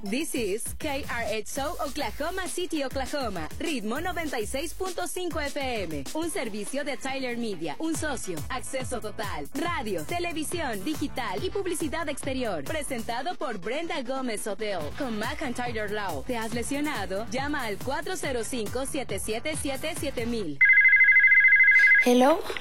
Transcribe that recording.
This is KRXO Oklahoma City, Oklahoma. Ritmo 96.5 FM. Un servicio de Tyler Media. Un socio. Acceso total. Radio, televisión, digital y publicidad exterior. Presentado por Brenda Gómez Hotel. Con Mac and Tyler Law. ¿Te has lesionado? Llama al 405-777-7000. Hello.